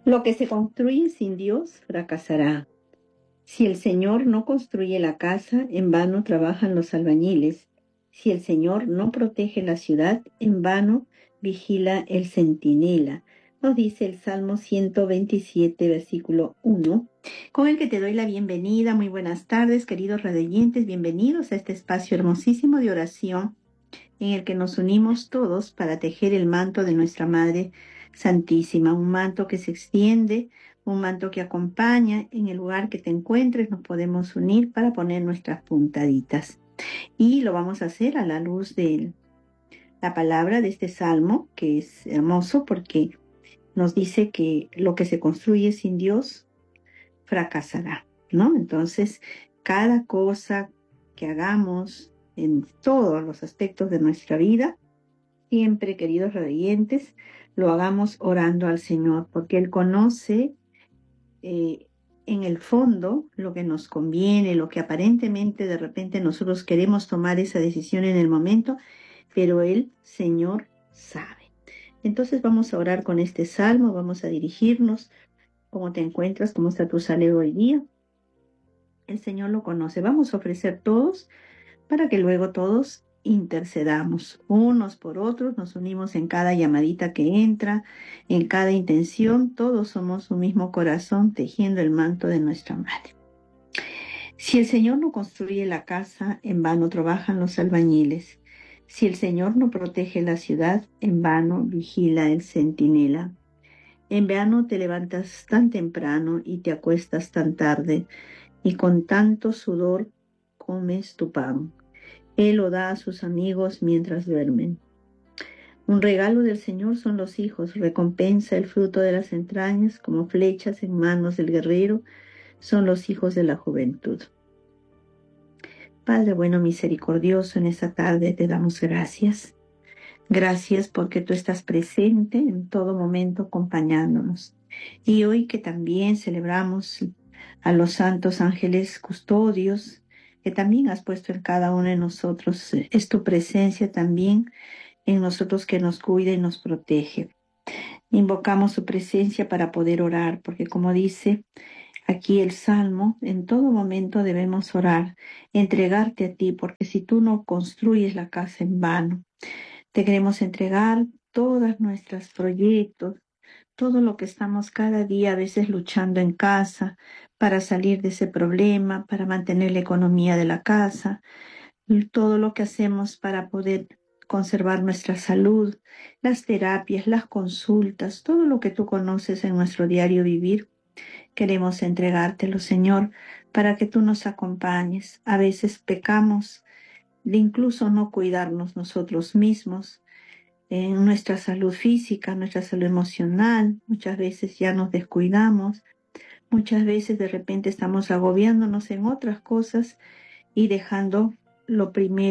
Lo que se construye sin Dios fracasará. Si el Señor no construye la casa, en vano trabajan los albañiles. Si el Señor no protege la ciudad, en vano vigila el centinela. Nos dice el Salmo 127, versículo 1, con el que te doy la bienvenida. Muy buenas tardes, queridos radioyentes. Bienvenidos a este espacio hermosísimo de oración en el que nos unimos todos para tejer el manto de nuestra Madre Santísima, un manto que se extiende, un manto que acompaña. En el lugar que te encuentres nos podemos unir para poner nuestras puntaditas. Y lo vamos a hacer a la luz de la palabra de este salmo, que es hermoso porque nos dice que lo que se construye sin Dios fracasará, ¿no? Entonces, cada cosa que hagamos en todos los aspectos de nuestra vida, siempre, queridos radiantes, lo hagamos orando al Señor, porque Él conoce en el fondo lo que nos conviene, lo que aparentemente de repente nosotros queremos tomar esa decisión en el momento, pero el Señor sabe. Entonces vamos a orar con este salmo, vamos a dirigirnos. ¿Cómo te encuentras? ¿Cómo está tu salud hoy día? El Señor lo conoce. Vamos a ofrecer todos para que luego todos intercedamos unos por otros, nos unimos en cada llamadita que entra, en cada intención, todos somos un mismo corazón tejiendo el manto de nuestra Madre. Si el Señor no construye la casa, en vano trabajan los albañiles. Si el Señor no protege la ciudad, en vano vigila el centinela. En vano te levantas tan temprano y te acuestas tan tarde, y con tanto sudor comes tu pan. Él lo da a sus amigos mientras duermen. Un regalo del Señor son los hijos, recompensa el fruto de las entrañas, como flechas en manos del guerrero, son los hijos de la juventud. Padre bueno, misericordioso, en esta tarde te damos gracias. Gracias porque tú estás presente en todo momento acompañándonos. Y hoy que también celebramos a los santos ángeles custodios, que también has puesto en cada uno de nosotros, es tu presencia también en nosotros que nos cuida y nos protege. Invocamos su presencia para poder orar, porque como dice aquí el Salmo, en todo momento debemos orar, entregarte a ti, porque si tú no construyes la casa en vano, te queremos entregar todos nuestros proyectos, todo lo que estamos cada día a veces luchando en casa para salir de ese problema, para mantener la economía de la casa, todo lo que hacemos para poder conservar nuestra salud, las terapias, las consultas, todo lo que tú conoces en nuestro diario vivir. Queremos entregártelo, Señor, para que tú nos acompañes. A veces pecamos de incluso no cuidarnos nosotros mismos en nuestra salud física, nuestra salud emocional. Muchas veces ya nos descuidamos. Muchas veces de repente estamos agobiándonos en otras cosas y dejando lo primero